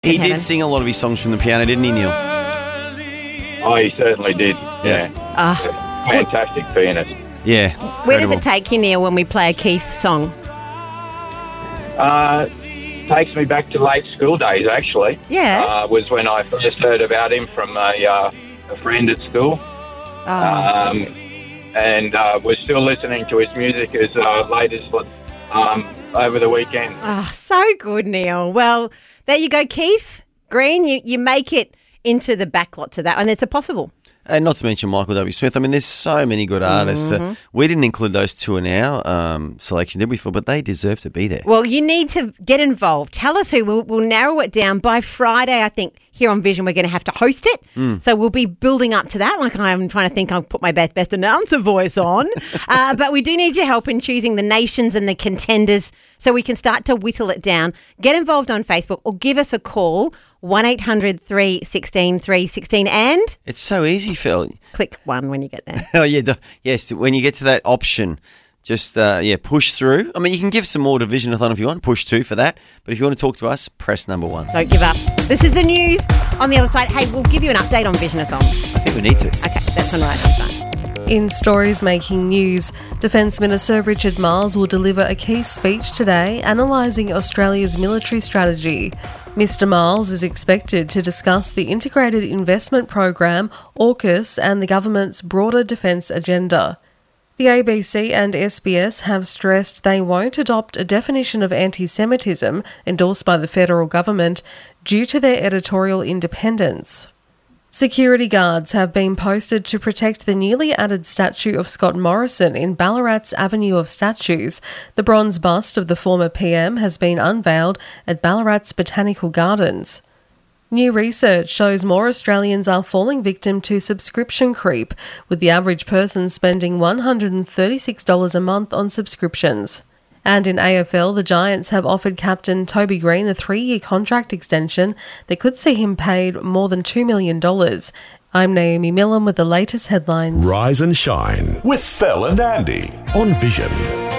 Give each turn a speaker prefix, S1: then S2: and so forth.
S1: He did sing a lot of his songs from the piano, didn't he, Neil?
S2: Oh, he certainly did.
S1: Yeah.
S2: Fantastic pianist.
S1: Yeah.
S3: Where does it take you, Neil, when we play a Keith song?
S2: Takes me back to late school days, actually.
S3: Yeah.
S2: Was when I first heard about him from a friend at school. And was still listening to his music as late as over the weekend.
S3: Oh, so good, Neil. Well, there you go, Keith Green. You make it into the backlot to that, and it's a possible.
S1: And not to mention Michael W. Smith. I mean, there's so many good artists. We didn't include those two in our selection, did we, Phil? But they deserve to be there.
S3: Well, you need to get involved. Tell us who. We'll narrow it down by Friday. I think here on Vision we're going to have to host it. So we'll be building up to that. Like I'm trying to think I'll put my best announcer voice on. But we do need your help in choosing the nations and the contenders so we can start to whittle it down. Get involved on Facebook or give us a call. 1-800-316-316 and...
S1: It's so easy, Phil.
S3: Click 1 when you get there.
S1: Oh, yeah. Yes, when you get to that option, just, push through. I mean, you can give some more to Vision-a-thon if you want. Push 2 for that. But if you want to talk to us, press number 1.
S3: Don't give up. This is the news on the other side. Hey, we'll give you an update on Vision-a-thon.
S1: I think we need to.
S3: Okay, that's on right after.
S4: In stories making news, Defence Minister Richard Marles will deliver a key speech today analysing Australia's military strategy. Mr Marles is expected to discuss the Integrated Investment Program, AUKUS, and the government's broader defence agenda. The ABC and SBS have stressed they won't adopt a definition of anti-Semitism endorsed by the federal government due to their editorial independence. Security guards have been posted to protect the newly added statue of Scott Morrison in Ballarat's Avenue of Statues. The bronze bust of the former PM has been unveiled at Ballarat's Botanical Gardens. New research shows more Australians are falling victim to subscription creep, with the average person spending $136 a month on subscriptions. And in AFL, the Giants have offered captain Toby Green a 3-year contract extension that could see him paid more than $2 million. I'm Naomi Millen with the latest headlines.
S5: Rise and shine with Phil and Andy on Vision.